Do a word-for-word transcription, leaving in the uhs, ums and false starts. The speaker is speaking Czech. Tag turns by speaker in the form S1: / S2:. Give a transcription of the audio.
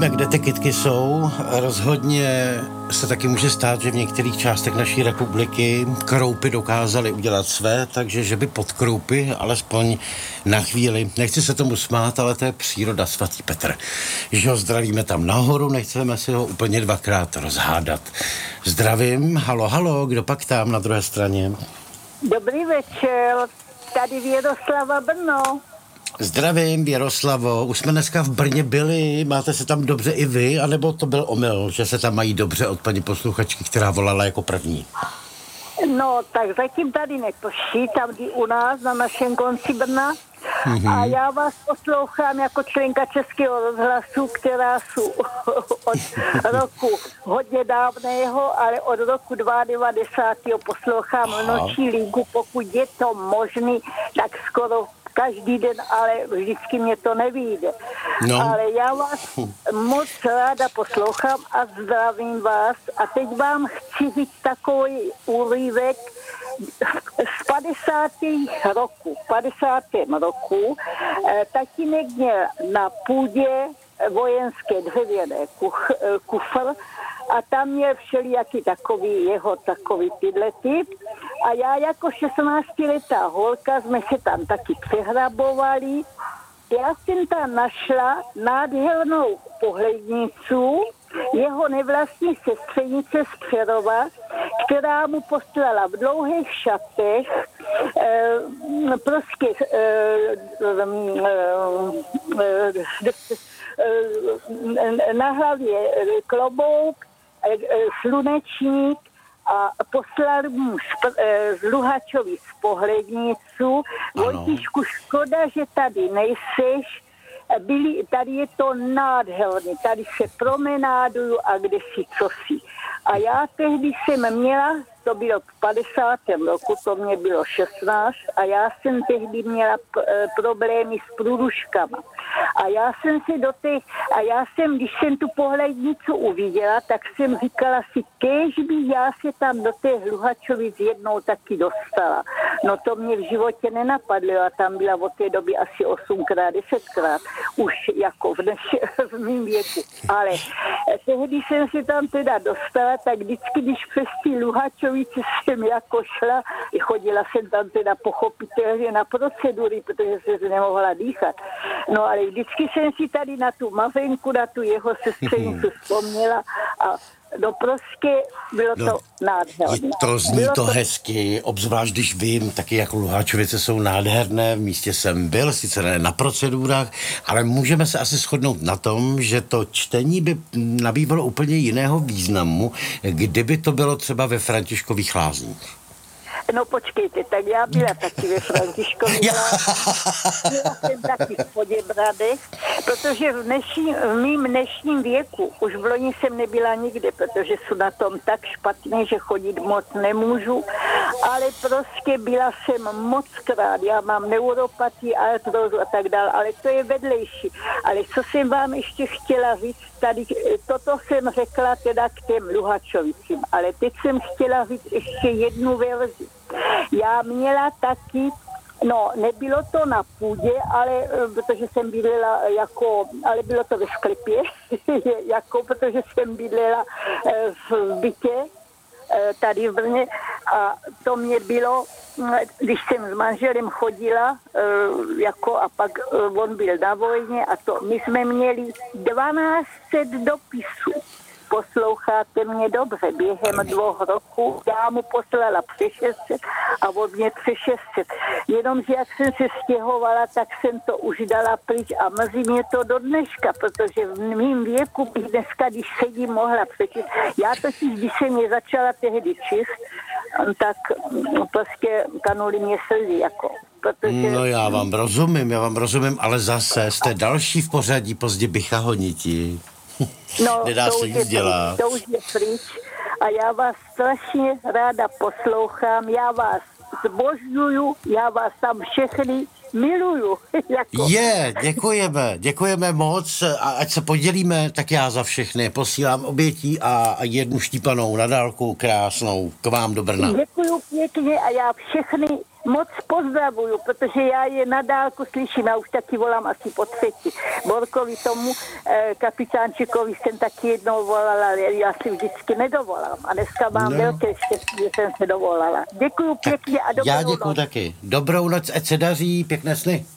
S1: Nevíme, kde ty kytky jsou. Rozhodně se taky může stát, že v některých částech naší republiky kroupy dokázaly udělat své, takže že by pod kroupy, alespoň na chvíli, nechci se tomu smát, ale to je příroda, svatý Petr. Že ho zdravíme tam nahoru, nechceme si ho úplně dvakrát rozhádat. Zdravím, halo, halo, kdo pak tam na druhé straně?
S2: Dobrý večer, tady Věroslava, Brno.
S1: Zdravím, Věroslavo. Už jsme dneska v Brně byli, máte se tam dobře i vy, anebo to byl omyl, že se tam mají dobře od paní posluchačky, která volala jako první?
S2: No, tak zatím tady neprší, tam u nás, na našem konci Brna. Mm-hmm. A já vás poslouchám jako členka Českého rozhlasu, která jsou od roku hodně dávného, ale od roku devadesátého druhého poslouchám noční linku, pokud je to možný, tak skoro každý den, ale vždycky mě to nevyjde. No. Ale já vás moc ráda poslouchám a zdravím vás. A teď vám chci říct takový úryvek z padesátých roku. V padesátém roku eh, tatínek měl na půdě vojenské dřevěné kuch, eh, kufr a tam měl všelijaký takový jeho takový tyhle typ. A já jako šestnáctiletá holka jsme se tam taky přehrabovali. Já jsem tam našla nádhernou pohlednicu jeho nevlastní sestřenice z Přerova, která mu poslala v dlouhých šatech eh, prostě eh, eh, eh, na hlavě klobouk, eh, slunečník a poslal mu z Luhačovi z pohlednicu. Vojtíšku, škoda, že tady nejseš. Byli, tady je to nádherný, tady se promenáduju a kde si cosi. A já tehdy jsem měla, to bylo v padesátém roku, to mě bylo šestnáct a já jsem tehdy měla p- problémy s průduškama. A já jsem si do té, a já jsem, když jsem tu pohlednicu uviděla, tak jsem říkala si, kéž by já se tam do té Hluhačovic jednou taky dostala. No to mě v životě nenapadlo a tam byla od té doby asi osmkrát, desetkrát, už jako v, než, v mým věku. Ale tehdy jsem si tam teda dostala, tak vždycky, když přes ty Luhačovice jsem jako šla, chodila jsem tam teda pochopitelně na procedury, protože jsem se nemohla dýchat. No ale vždycky jsem si tady na tu mavenku, na tu jeho sestřenicu vzpomněla a no prostě bylo no, to nádherné.
S1: To zní bylo to hezky, obzvlášť když vím, taky jako Luháčovice jsou nádherné, v místě jsem byl, sice ne na procedurách, ale můžeme se asi shodnout na tom, že to čtení by nabývalo úplně jiného významu, kdyby to bylo třeba ve Františkových Lázních.
S2: No počkejte, tak já byla taky ve Františkových Lázních, byla jsem taky v Poděbradech, protože v, dnešní, v mým dnešním věku, už v loni jsem nebyla nikde, protože jsou na tom tak špatně, že chodit moc nemůžu, ale prostě byla jsem mockrát, já mám neuropatii, artrózu a tak dále, ale to je vedlejší. Ale co jsem vám ještě chtěla říct, tady, toto jsem řekla teda k těm Luhačovicím, ale teď jsem chtěla říct ještě jednu verzi. Já měla taky, no nebylo to na půdě, ale protože jsem bydlela jako, ale bylo to ve sklepě, jako protože jsem bydlela v bytě tady v Brně a to mě bylo, když jsem s manželem chodila, jako a pak on byl na vojně a to, my jsme měli dvanáct set dopisů. Posloucháte mě dobře, během dvou roků já mu poslala přes šest set a od mě přes šest set. Jenomže jak jsem se stěhovala, tak jsem to už dala pryč a mrzí mě to do dneška, protože v mým věku bych dneska, když sedím, mohla přečíst. Já totiž, když jsem je začala tehdy číst, tak prostě kanuly mě slzy, jako. Protože...
S1: No já vám rozumím, já vám rozumím, ale zase jste další v pořadí pozdě bycha honiti.
S2: No,
S1: nedá
S2: to
S1: se nic dělat.
S2: To už je pryč a já vás strašně ráda poslouchám, já vás zbožňuju, já vás tam všechny miluju. Jako.
S1: Je, děkujeme, děkujeme moc a ať se podělíme, tak já za všechny posílám obětí a jednu štípanou na dálku krásnou k vám do Brna.
S2: Děkuju pěkně a já všechny moc pozdravuju, protože já je na dálku slyším, já už taky volám asi po třetí. Borkovi tomu eh, kapitánčikovi jsem taky jednou volala, já si vždycky nedovolám. A dneska mám no. velké štěstí, že jsem se dovolala. Děkuju pěkně a dobrou
S1: já děkuju
S2: noc.
S1: taky. Dobrou noc, ať se daří, pěkné sny.